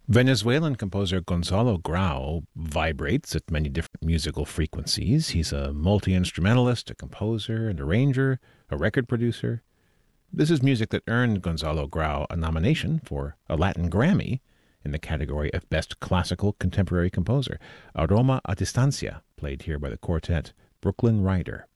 Venezuelan composer Gonzalo Grau vibrates at many different musical frequencies. He's a multi-instrumentalist, a composer, an arranger, a record producer. This is music that earned Gonzalo Grau a nomination for a Latin Grammy in the category of Best Classical Contemporary Composer. Aroma a Distancia, played here by the quartet Brooklyn Rider.